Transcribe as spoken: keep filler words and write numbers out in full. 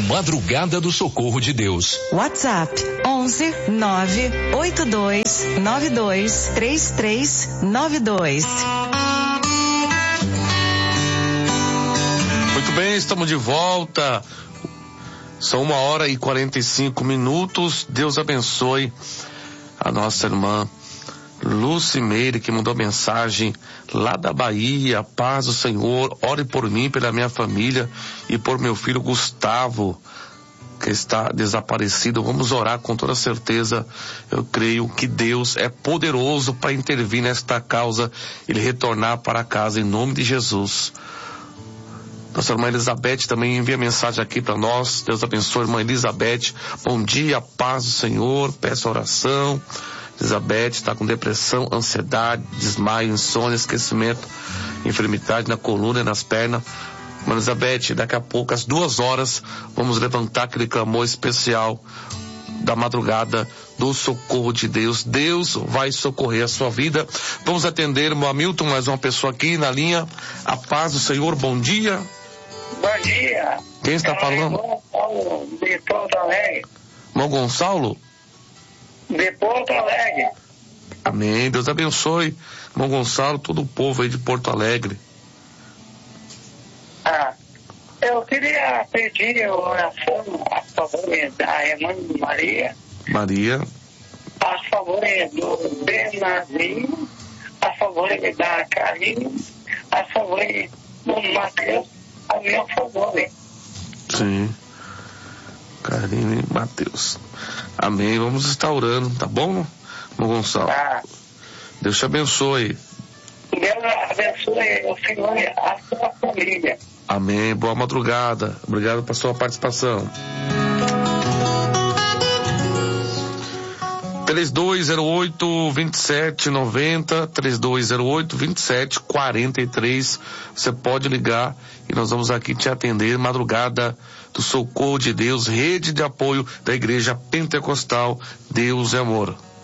Madrugada do Socorro de Deus. WhatsApp onze nove oito dois nove dois três três nove dois. Muito bem, estamos de volta. São uma hora e quarenta e cinco minutos. Deus abençoe a nossa irmã Lucimeire, que mandou mensagem lá da Bahia. Paz do Senhor, ore por mim, pela minha família e por meu filho Gustavo, que está desaparecido. Vamos orar com toda certeza. Eu creio que Deus é poderoso para intervir nesta causa, ele retornar para casa em nome de Jesus. Nossa irmã Elizabeth também envia mensagem aqui para nós. Deus abençoe, irmã Elizabeth. Bom dia, paz do Senhor, peço oração. Elizabeth está com depressão, ansiedade, desmaio, insônia, esquecimento, enfermidade na coluna e nas pernas. Irmã Elizabeth, daqui a pouco, às duas horas, vamos levantar aquele clamor especial da madrugada do socorro de Deus. Deus vai socorrer a sua vida. Vamos atender, irmão Hamilton, mais uma pessoa aqui na linha. A paz do Senhor, bom dia. Bom dia. Quem está é falando? Irmão Paulo, de Porto Alegre. Irmão Gonçalo? De Porto Alegre. Amém, Deus abençoe. Irmão Gonçalo, todo o povo aí de Porto Alegre. Ah, eu queria pedir oração a favor da irmã Maria. Maria. A favor do Bernardinho. A favor da Karine. A favor do Matheus. A meu favor. Sim. Karine e Matheus. Amém. Vamos estar orando, tá bom, irmão Gonçalo? Ah. Deus te abençoe. Deus abençoe o Senhor e a sua família. Amém. Boa madrugada. Obrigado pela sua participação. três dois zero oito, dois sete nove zero, três dois zero oito, dois sete quatro três. Você pode ligar e nós vamos aqui te atender. Madrugada do Socorro de Deus, rede de apoio da Igreja Pentecostal Deus é Amor.